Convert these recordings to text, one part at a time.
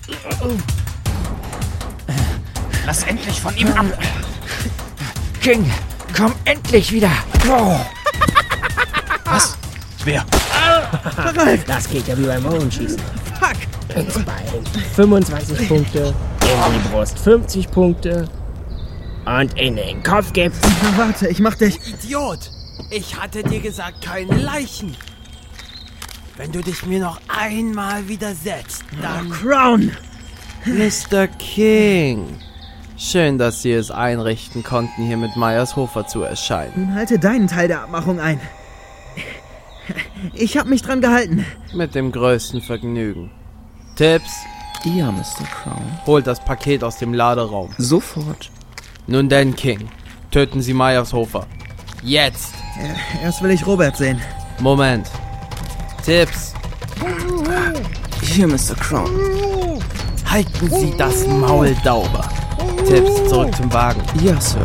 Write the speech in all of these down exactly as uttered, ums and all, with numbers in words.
Lass endlich von ihm ab. King, komm endlich wieder. Oh. Was? Wer? Das geht ja wie beim Bogenschießen. Fuck. Ins Bein fünfundzwanzig Punkte, in die Brust fünfzig Punkte und in den Kopf gibt's... Na, warte, ich mach dich... Idiot! Ich hatte dir gesagt, keine Leichen. Wenn du dich mir noch einmal widersetzt, dann... Crown! Mister King. Schön, dass Sie es einrichten konnten, hier mit Meyershofer zu erscheinen. Nun halte deinen Teil der Abmachung ein. Ich hab mich dran gehalten. Mit dem größten Vergnügen. Tipps? Ja, Mister Crown. Holt das Paket aus dem Laderaum. Sofort. Nun denn, King. Töten Sie Meyershofer. Jetzt! Äh, erst will ich Robert sehen. Moment. Tipps. Hier, Mister Crown. Halten Sie das Maul sauber. Tipps, zurück zum Wagen. Ja, Sir.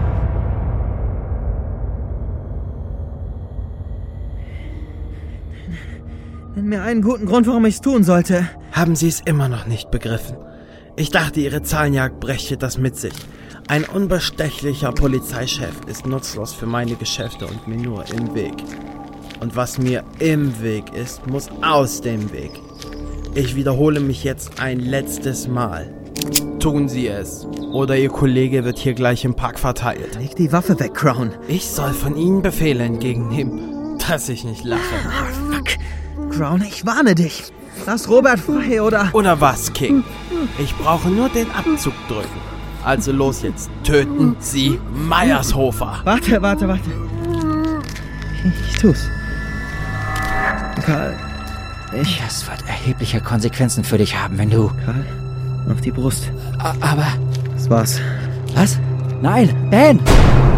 Nenn mir einen guten Grund, warum ich es tun sollte. Haben Sie es immer noch nicht begriffen? Ich dachte, Ihre Zahlenjagd brächte das mit sich. Ein unbestechlicher Polizeichef ist nutzlos für meine Geschäfte und mir nur im Weg. Und was mir im Weg ist, muss aus dem Weg. Ich wiederhole mich jetzt ein letztes Mal. Tun Sie es, oder Ihr Kollege wird hier gleich im Park verteilt. Leg die Waffe weg, Crown. Ich soll von Ihnen Befehle entgegennehmen, dass ich nicht lache. Ah, fuck. Crown, ich warne dich. Lass Robert frei, oder... Oder was, King? Ich brauche nur den Abzug drücken. Also los jetzt, töten Sie Meyershofer. Warte, warte, warte. Ich tu's. Karl, ich... Das wird erhebliche Konsequenzen für dich haben, wenn du... Karl, auf die Brust. A- Aber... Das war's. Was? Nein, Ben!